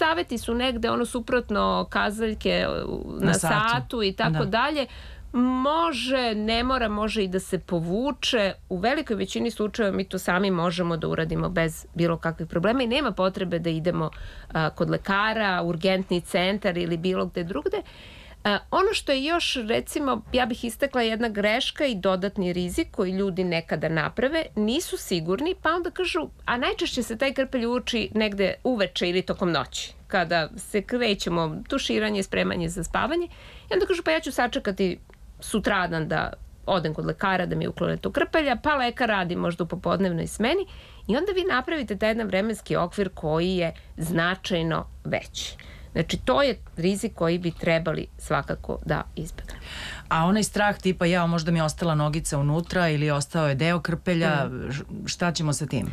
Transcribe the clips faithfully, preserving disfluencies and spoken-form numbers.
saveti su negde ono suprotno kazaljke na, Na satu. satu i tako Da. dalje. Može, ne mora, može i da se povuče. U velikoj većini slučajeva mi to sami možemo da uradimo bez bilo kakvih problema i nema potrebe da idemo a, kod lekara, urgentni centar ili bilo gde drugde. A, ono što je još, recimo, ja bih istakla jedna greška i dodatni rizik koji ljudi nekada naprave, nisu sigurni, pa onda kažu, a najčešće se taj krpelj uči negde uveče ili tokom noći, kada se krećemo, tuširanje, spremanje za spavanje, i onda kažu, pa ja ću sačekati sutradan da odem kod lekara da mi uklone to krpelja, pa lekar radi možda u popodnevnoj smeni i onda vi napravite taj jedan vremenski okvir koji je značajno veći. Znači, to je rizik koji bi trebali svakako da izbegnemo. A onaj strah tipa, ja, možda mi je ostala nogica unutra ili ostao je deo krpelja, Mm. šta ćemo sa tim?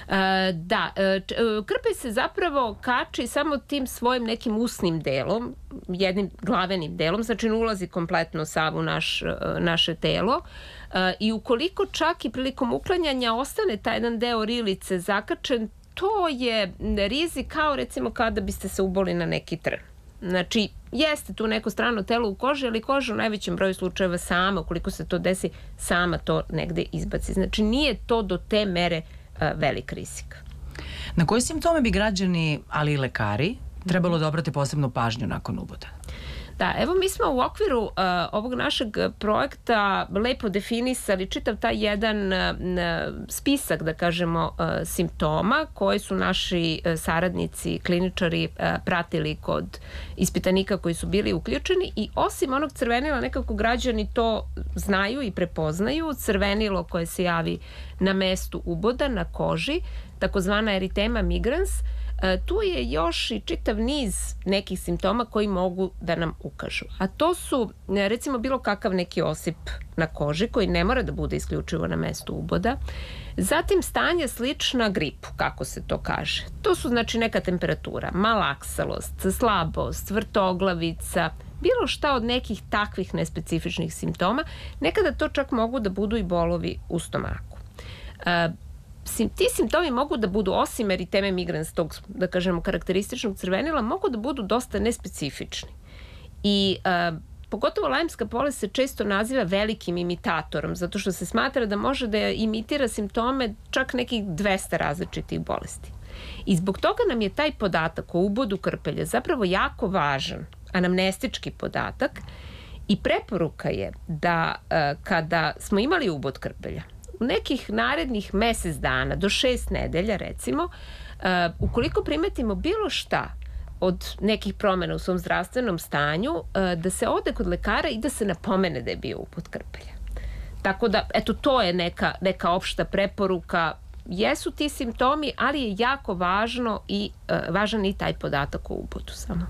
E, da, e, č- e, krpelj se zapravo kači samo tim svojim nekim usnim delom, jednim glavenim delom, znači ne ulazi kompletno sav u naš, e, naše telo. E, I ukoliko čak i prilikom uklanjanja ostane taj jedan deo rilice zakačen, to je rizik kao recimo kada biste se uboli na neki trn. Znači, jeste tu neko strano telo u koži, ali koža u najvećem broju slučajeva sama, ukoliko se to desi, sama to negde izbaci. Znači, nije to do te mere a, velik rizik. Na koje simptome bi građani, ali i lekari, trebalo da obrate posebnu pažnju nakon uboda? Da, evo mi smo u okviru uh, ovog našeg projekta lepo definisali čitav taj jedan uh, spisak, da kažemo, uh, simptoma koje su naši uh, saradnici, kliničari uh, pratili kod ispitanika koji su bili uključeni i osim onog crvenila nekako građani to znaju i prepoznaju, crvenilo koje se javi na mestu uboda, na koži, takozvana eritema migrans. Tu je još i čitav niz nekih simptoma koji mogu da nam ukažu. A to su, recimo, bilo kakav neki osip na koži koji ne mora da bude isključivo na mestu uboda. Zatim stanje slična gripu, kako se to kaže. To su, znači, neka temperatura, malaksalost, slabost, vrtoglavica, bilo šta od nekih takvih nespecifičnih simptoma. Nekada to čak mogu da budu i bolovi u stomaku. E, Ti simptomi mogu da budu, osim eriteme migrans, tog, da kažemo, karakterističnog crvenila, mogu da budu dosta nespecifični. I a, pogotovo lajmska bolest se često naziva velikim imitatorom, zato što se smatra da može da imitira simptome čak nekih dvesta različitih bolesti. I zbog toga nam je taj podatak o ubodu krpelja zapravo jako važan, anamnestički podatak, i preporuka je da a, kada smo imali ubod krpelja, u nekih narednih mesec dana, do šest nedelja recimo, uh, ukoliko primetimo bilo šta od nekih promjena u svom zdravstvenom stanju, uh, da se ode kod lekara i da se napomene da je bio ubod krpelja. Tako da, eto, to je neka, neka opšta preporuka. Jesu ti simptomi, ali je jako važno i uh, važan i taj podatak o ubodu samo.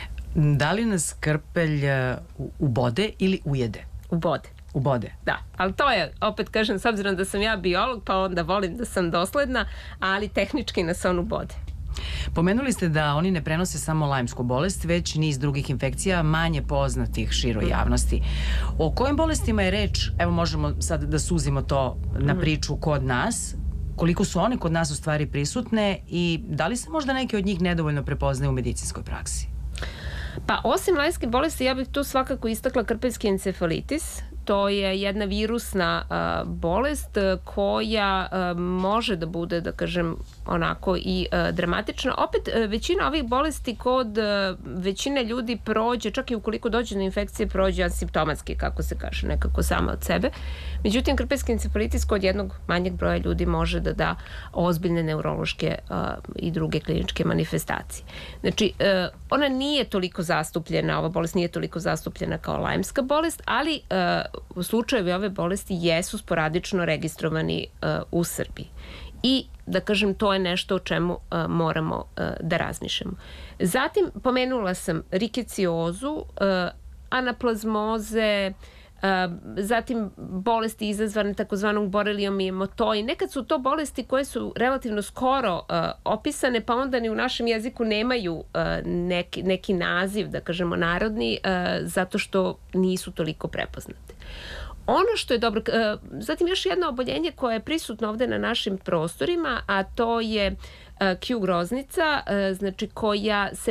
Da li nas krpelj uh, ubode ili ujede? Ubode. Ubode. Da, ali to je, opet kažem, s obzirom da sam ja biolog, pa onda volim da sam dosledna, ali tehnički nas on ubode. Pomenuli ste da oni ne prenose samo lajmsku bolest, već niz drugih infekcija manje poznatih široj javnosti. O kojim bolestima je reč? Evo, možemo sad da suzimo to na priču kod nas. Koliko su one kod nas u stvari prisutne i da li se možda neke od njih nedovoljno prepoznaju u medicinskoj praksi? Pa, osim lajmske bolesti, ja bih tu svakako istakla krpeljski encefalitis. To je jedna virusna a, bolest koja a, može da bude, da kažem, onako i a, dramatična. Opet, a, većina ovih bolesti kod a, većine ljudi prođe, čak i ukoliko dođe do infekcije, prođe asimptomatski, kako se kaže, nekako sama od sebe. Međutim, krpeljski encefalitis kod jednog manjeg broja ljudi može da da ozbiljne neurološke a, i druge kliničke manifestacije. Znači, a, ona nije toliko zastupljena, ova bolest nije toliko zastupljena kao lajmska bolest, ali a, slučajevi ove bolesti jesu sporadično registrovani uh, u Srbiji. I, da kažem, to je nešto o čemu uh, moramo uh, da razmišljamo. Zatim, pomenula sam rikeciozu, uh, anaplazmoze, uh, zatim bolesti izazvane takozvanom borelijom i nekad su to bolesti koje su relativno skoro uh, opisane, pa onda ni u našem jeziku nemaju uh, neki, neki naziv, da kažemo, narodni, uh, zato što nisu toliko prepoznate. Ono što je dobro, uh, zatim još jedno oboljenje koje je prisutno ovde na našim prostorima, a to je uh, Q groznica, uh, znači koja se